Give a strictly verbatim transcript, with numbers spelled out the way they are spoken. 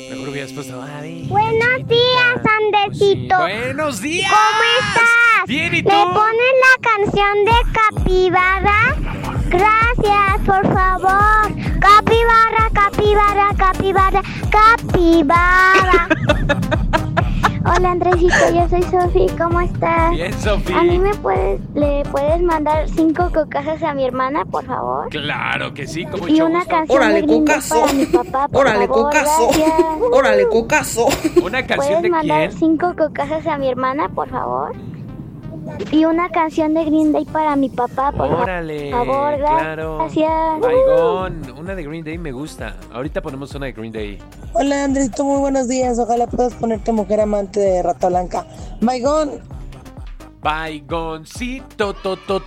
Mejor hubieras puesto. Ay, Buenos días, Andresito. Sí. Buenos días. ¿Cómo estás? Bien, ¿y tú? ¿Me pones la canción de Capibara? Gracias, por favor. Capibara, capibara, capibara, capibara. Hola, Andresito, yo soy Sofi. ¿Cómo estás? Bien, Sofi. ¿A mí me puedes, le puedes mandar cinco cocazas a mi hermana, por favor? Claro que sí, como Y mucho una gusto. canción Órale, de Green Day cocazo. para mi papá, por Órale, favor, cocazo. gracias. Órale, cocazo. ¿Una canción ¿Puedes de mandar quién? cinco cocazas a mi hermana, por favor? Y una canción de Green Day para mi papá, por Órale, favor, claro. gracias. Baigón, una de Green Day me gusta. Ahorita ponemos una de Green Day. Hola, Andresito, muy buenos días. Ojalá puedas ponerte Mujer Amante de Rata Blanca. Maigón. Baigoncito, to, to,